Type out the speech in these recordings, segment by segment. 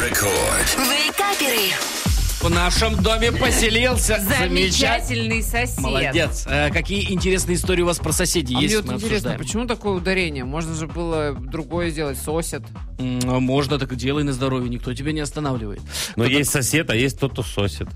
Вейкаперы. В нашем доме поселился Замечательный сосед. Молодец. Какие интересные истории у вас про соседей А есть? мне вот Мы интересно, обсуждаем. почему такое ударение? Можно же было другое сделать, сосед. Можно, так и делай на здоровье, никто тебя не останавливает. Но есть сосед, а есть тот, кто сосед.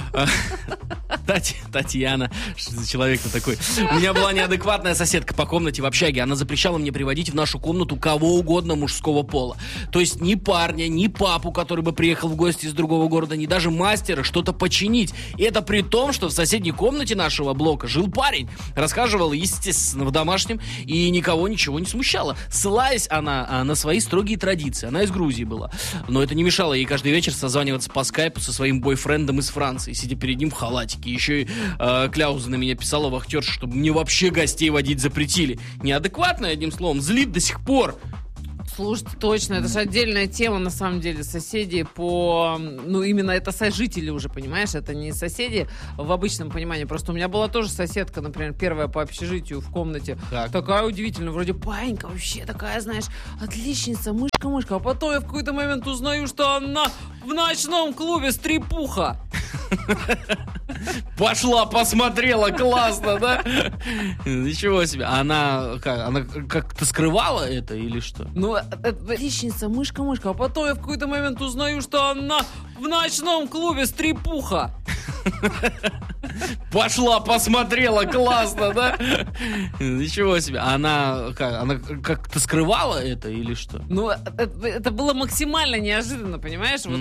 Татьяна, что за человек-то такой? У меня была неадекватная соседка по комнате в общаге. Она запрещала мне приводить в нашу комнату кого угодно мужского пола. То есть ни парня, ни папу, который бы приехал в гости из другого города, ни даже мастера что-то починить. И это при том, что в соседней комнате нашего блока жил парень. Рассказывал, естественно, в домашнем, и никого ничего не смущало. Ссылаясь она на свои строгие традиции. Она из Грузии была. Но это не мешало ей каждый вечер созваниваться по скайпу со своим бойфрендом из Франции, сидя перед ним в халатике. Еще и кляузы на меня писала вахтерша, чтобы мне вообще гостей водить запретили. Неадекватная, одним словом, злит до сих пор. Слушайте, точно, это же отдельная тема, на самом деле, соседи по... Ну, именно это сожители уже, понимаешь? Это не соседи в обычном понимании. Просто у меня была тоже соседка, например, первая по общежитию в комнате. Так. Такая удивительная, вроде паинька вообще такая, знаешь, отличница, мышка-мышка. А потом я в какой-то момент узнаю, что она в ночном клубе стрипуха. Пошла, посмотрела, классно, да? Ничего себе. А она как-то скрывала это или что? Ну, отличница, мышка-мышка. А потом я в какой-то момент узнаю, что она в ночном клубе стрипуха. Пошла, посмотрела, классно, да? Ничего себе. А она как-то скрывала это или что? Ну, это было максимально неожиданно, понимаешь? Вот